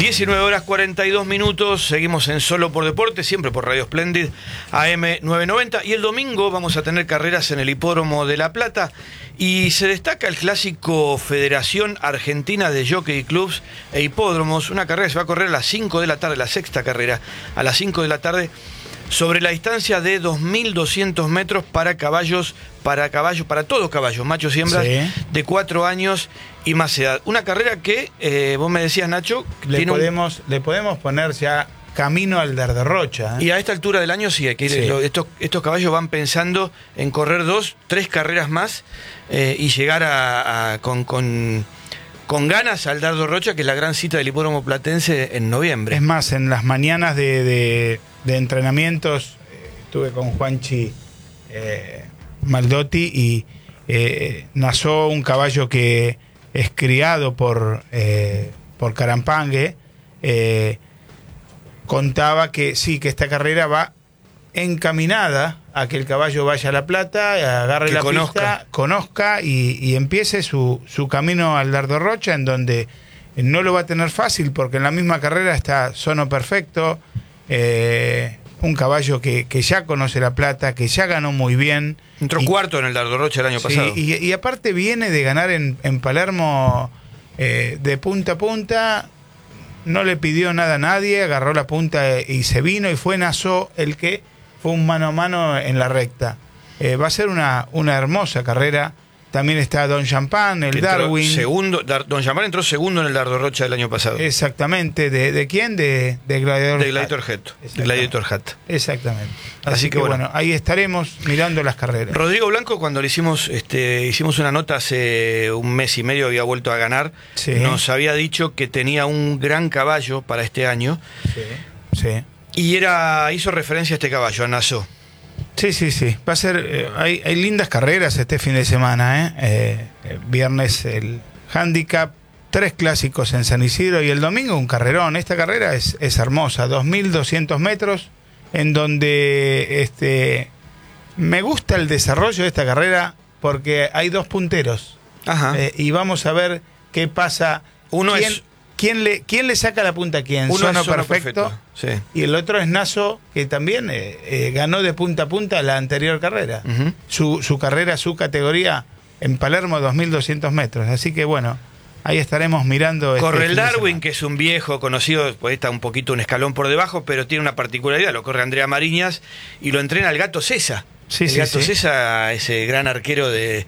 19:42, seguimos en Solo por Deporte, siempre por Radio Splendid, AM 990, y el domingo vamos a tener carreras en el Hipódromo de La Plata, y se destaca el clásico Federación Argentina de Jockey Clubs e Hipódromos, una carrera que se va a correr a las 5 de la tarde, la sexta carrera, a las 5 de la tarde, sobre la distancia de 2.200 metros para caballos, para todos caballos, machos y hembras, sí, de 4 años y más edad. Una carrera que, vos me decías, Nacho, le podemos poner ya camino al Darderrocha. Y a esta altura del año sí, hay que ir, sí. Estos caballos van pensando en correr 2, 3 carreras más y llegar con ganas al Dardo Rocha, que es la gran cita del hipódromo platense en noviembre. Es más, en las mañanas de entrenamientos estuve con Juanchi Maldotti y nació un caballo que es criado por Carampangue. Contaba que sí, que esta carrera va encaminada a que el caballo vaya a La Plata, agarre la pista, conozca y empiece su camino al Dardo Rocha, en donde no lo va a tener fácil, porque en la misma carrera está Sono Perfecto, un caballo que ya conoce La Plata, que ya ganó muy bien. Entró cuarto en el Dardo Rocha el año pasado. Y aparte viene de ganar en Palermo de punta a punta. No le pidió nada a nadie, agarró la punta y se vino, y fue Nassau el que fue un mano a mano en la recta. Va a ser una hermosa carrera. También está Don Champagne, el Darwin. Don Champagne entró segundo en el Dardo Rocha del año pasado. Exactamente. ¿De quién? De Gladiator Hat. Exactamente. Así que bueno, ahí estaremos mirando las carreras. Rodrigo Blanco, cuando le hicimos una nota hace un mes y medio, había vuelto a ganar. Sí. Nos había dicho que tenía un gran caballo para este año. Sí. Y hizo referencia a este caballo, a Nassau. Sí. Va a ser. Hay lindas carreras este fin de semana. Viernes el handicap, 3 clásicos en San Isidro, y el domingo un carrerón. Esta carrera es hermosa, 2.200 metros, en donde me gusta el desarrollo de esta carrera porque hay 2 punteros. Ajá. Y vamos a ver qué pasa. ¿Quién le saca la punta a quién? Uno es Sono Perfecto. Sí. Y el otro es Nassau, que también ganó de punta a punta la anterior carrera. Uh-huh. Su carrera, su categoría en Palermo, 2.200 metros. Así que bueno, ahí estaremos mirando. Corre el Darwin, que es un viejo conocido, pues está un poquito un escalón por debajo, pero tiene una particularidad. Lo corre Andrea Mariñas y lo entrena el Gato César. El Gato César, ese gran arquero de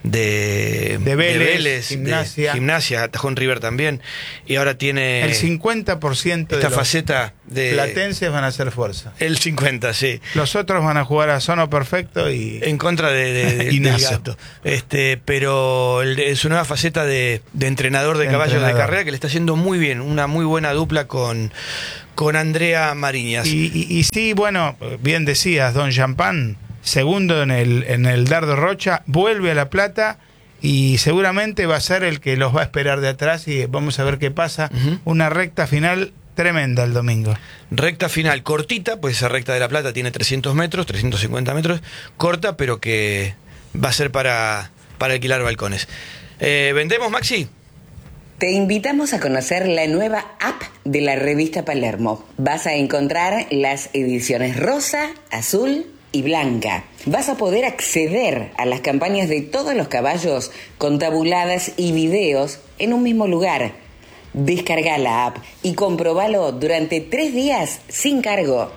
Vélez, Gimnasia, atajó en River también, y ahora tiene el 50% de esta faceta de platenses van a hacer fuerza. El 50, sí. Los otros van a jugar a Sono Perfecto y en contra del Gato. Pero su nueva faceta de entrenador de caballos de carrera, que le está haciendo muy bien, una muy buena dupla con Andrea Mariñas. Y sí, bueno, bien decías, Don Champagne, segundo en el Dardo Rocha, vuelve a La Plata y seguramente va a ser el que los va a esperar de atrás, y vamos a ver qué pasa. Uh-huh. Una recta final tremenda el domingo. Recta final cortita, pues esa recta de La Plata tiene 300 metros, 350 metros, corta, pero que va a ser para alquilar balcones. ¿Vendemos, Maxi? Te invitamos a conocer la nueva app de la revista Palermo. Vas a encontrar las ediciones rosa, azul y blanca. Vas a poder acceder a las campañas de todos los caballos con tabuladas y videos en un mismo lugar. Descarga la app y comprobalo durante 3 días sin cargo.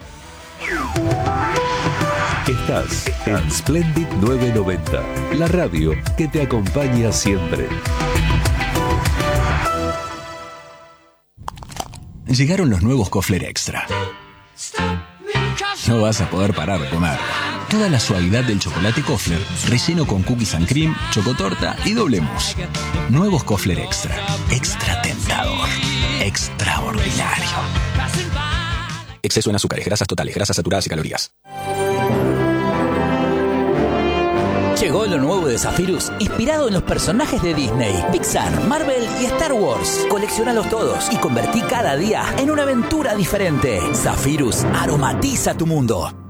Estás en Splendid 990, la radio que te acompaña siempre. Llegaron los nuevos Kofler Extra. No vas a poder parar de comer. Toda la suavidad del chocolate Kofler, relleno con cookies and cream, chocotorta y doble mousse. Nuevos Kofler Extra. Extra tentador. Extraordinario. Exceso en azúcares, grasas totales, grasas saturadas y calorías. Llegó lo nuevo de Zephyrus, inspirado en los personajes de Disney, Pixar, Marvel y Star Wars. Colecciónalos todos y convertí cada día en una aventura diferente. Zephyrus aromatiza tu mundo.